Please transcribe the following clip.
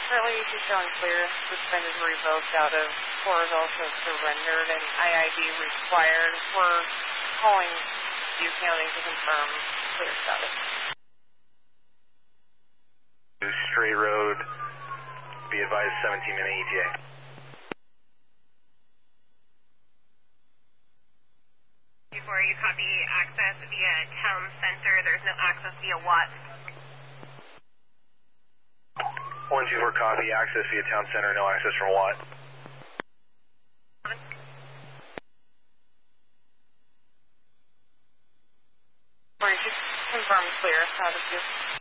Currently, he's showing clear, suspended, revoked out of, 4 is also surrendered, and IID required. We're calling Butte County to confirm clear status. Straight road, be advised 17-minute ETA. Before you copy access via town center, there's no access via Watts. 124 copy, access via town center, no access from Watt. Or you just confirm clear status.